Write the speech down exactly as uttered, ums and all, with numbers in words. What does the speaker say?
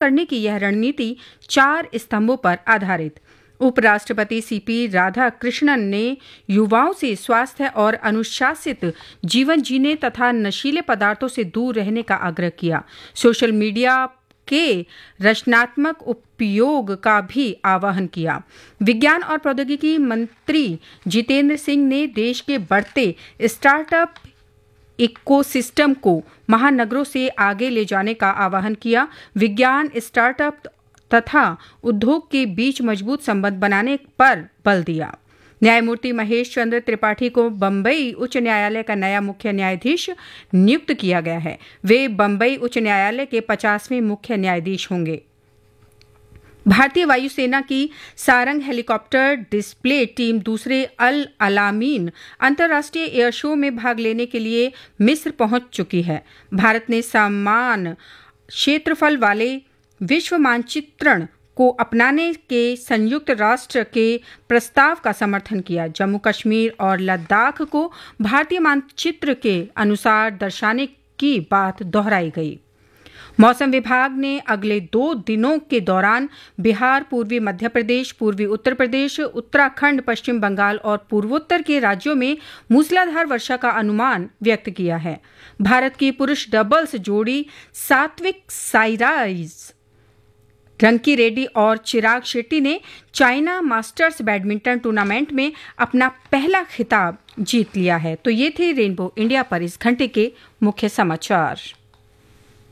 करने की यह रणनीति चार स्तंभों पर आधारित। उपराष्ट्रपति सीपी राधाकृष्णन ने युवाओं से स्वास्थ्य और अनुशासित जीवन जीने तथा नशीले पदार्थों से दूर रहने का आग्रह किया। सोशल मीडिया के रचनात्मक उपयोग का भी आह्वान किया। विज्ञान और प्रौद्योगिकी मंत्री जितेंद्र सिंह ने देश के बढ़ते स्टार्टअप इकोसिस्टम को महानगरों से आगे ले जाने का आह्वान किया। विज्ञान, स्टार्टअप तथा उद्योग के बीच मजबूत संबंध बनाने पर बल दिया। न्यायमूर्ति महेश चंद्र त्रिपाठी को बंबई उच्च न्यायालय का नया मुख्य न्यायाधीश नियुक्त किया गया है। वे बंबई उच्च न्यायालय के पचासवें मुख्य न्यायाधीश होंगे। भारतीय वायुसेना की सारंग हेलीकॉप्टर डिस्प्ले टीम दूसरे अल अलामीन अंतर्राष्ट्रीय एयर शो में भाग लेने के लिए मिस्र पहुंच चुकी है। भारत ने समान क्षेत्रफल वाले विश्व मानचित्रण को अपनाने के संयुक्त राष्ट्र के प्रस्ताव का समर्थन किया। जम्मू कश्मीर और लद्दाख को भारतीय मानचित्र के अनुसार दर्शाने की बात दोहराई गई। मौसम विभाग ने अगले दो दिनों के दौरान बिहार, पूर्वी मध्य प्रदेश, पूर्वी उत्तर प्रदेश, उत्तराखंड, पश्चिम बंगाल और पूर्वोत्तर के राज्यों में मूसलाधार वर्षा का अनुमान व्यक्त किया है। भारत की पुरुष डबल्स जोड़ी सात्विक साईराज रंकी रेड्डी और चिराग शेट्टी ने चाइना मास्टर्स बैडमिंटन टूर्नामेंट में अपना पहला खिताब जीत लिया है। तो ये थे रेनबो इंडिया पर इस घंटे के मुख्य समाचार।